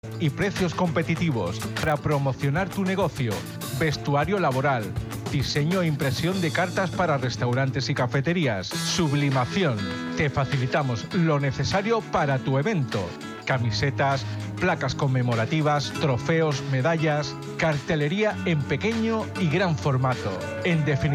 y precios competitivos para promocionar tu negocio, vestuario laboral, diseño e impresión de cartas para restaurantes y cafeterías, sublimación. Te facilitamos lo necesario para tu evento. Camisetas, placas conmemorativas, trofeos, medallas, cartelería en pequeño y gran formato. En definitiva,